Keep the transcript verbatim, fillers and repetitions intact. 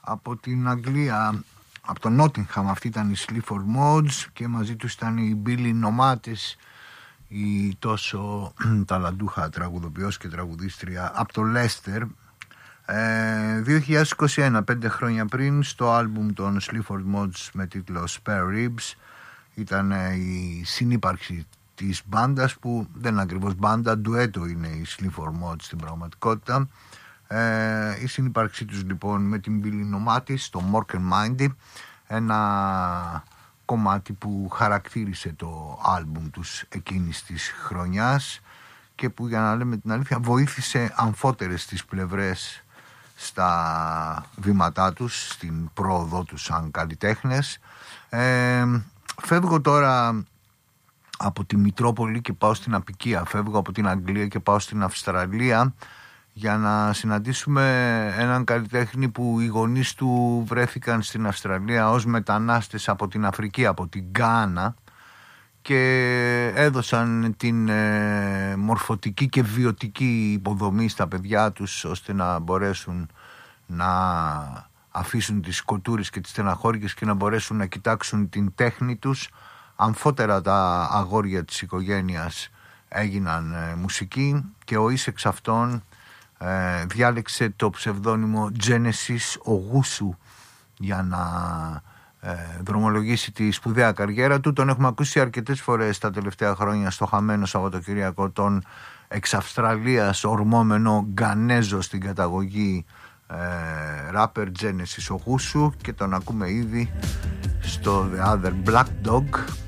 Από την Αγγλία, από το Νότιγχαμ, αυτή ήταν η Sleaford Mods και μαζί τους ήταν η Billy Nomatis, η τόσο ταλαντούχα τραγουδοποιός και τραγουδίστρια από το Leicester. ε, δύο χιλιάδες είκοσι ένα, πέντε χρόνια πριν, στο άλμπουμ των Sleaford Mods με τίτλο Spare Ribs, ήταν η συνύπαρξη της μπάντας, που δεν είναι ακριβώς μπάντα, ντουέτο είναι η Sleaford Mods στην πραγματικότητα. Ε, η συνύπαρξή τους λοιπόν με την Billy Nomatis, το Mork and Mindy, ένα κομμάτι που χαρακτήρισε το άλμπουμ τους εκείνης της χρονιάς και που, για να λέμε την αλήθεια, βοήθησε αμφότερες τις πλευρές στα βήματά τους, στην πρόοδό τους σαν καλλιτέχνες. ε, Φεύγω τώρα από τη Μητρόπολη και πάω στην Απικία. Φεύγω από την Αγγλία και πάω στην Αυστραλία για να συναντήσουμε έναν καλλιτέχνη που οι γονείς του βρέθηκαν στην Αυστραλία ως μετανάστες από την Αφρική, από την Γκάνα, και έδωσαν την ε, μορφωτική και βιωτική υποδομή στα παιδιά τους ώστε να μπορέσουν να αφήσουν τις κοτούρες και τις στεναχώριες και να μπορέσουν να κοιτάξουν την τέχνη τους. Αμφότερα τα αγόρια της οικογένειας έγιναν ε, μουσικοί και ο εις εξ αυτών ε, διάλεξε το ψευδόνυμο Genesis Ογούσου για να ε, δρομολογήσει τη σπουδαία καριέρα του. Τον έχουμε ακούσει αρκετές φορές τα τελευταία χρόνια στο χαμένο Σαββατοκυριακό, τον εξ Αυστραλίας ορμόμενο Γκανέζο στην καταγωγή ε, rapper Genesis Ογούσου, και τον ακούμε ήδη στο The Other Black Dog.